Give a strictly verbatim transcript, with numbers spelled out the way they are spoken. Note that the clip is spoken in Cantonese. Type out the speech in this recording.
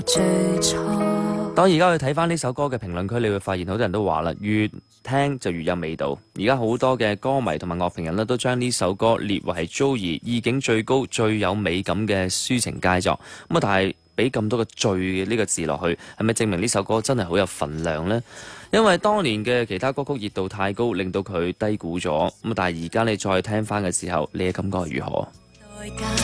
當而家去睇翻呢首歌嘅評論區，你會發現好多人都話啦，越聽就越有味道。而家好多嘅歌迷同埋樂評人呢，都將呢首歌列為係 Joey 意境最高、最有美感嘅抒情佳作。咁啊，但係俾咁多個最呢個字落去，係咪證明呢首歌真係好有份量呢？因為當年嘅其他歌曲熱度太高，令到佢低估咗。咁但係而家你再聽翻嘅時候，你嘅感覺係如何？